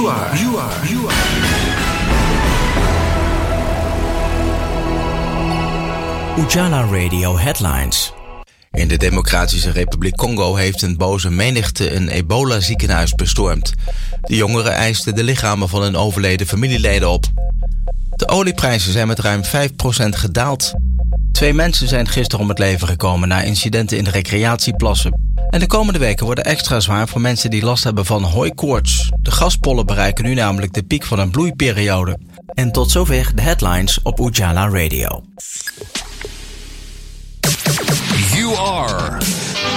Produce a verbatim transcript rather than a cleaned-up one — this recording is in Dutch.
You are, you are, you are. Ujala Radio Headlines. In de Democratische Republiek Congo heeft een boze menigte een ebola-ziekenhuis bestormd. De jongeren eisten de lichamen van hun overleden familieleden op. De olieprijzen zijn met ruim vijf procent gedaald. Twee mensen zijn gisteren om het leven gekomen na incidenten in de recreatieplassen. En de komende weken worden extra zwaar voor mensen die last hebben van hooikoorts. De gaspollen bereiken nu namelijk de piek van een bloeiperiode. En tot zover de headlines op Ujala Radio. You are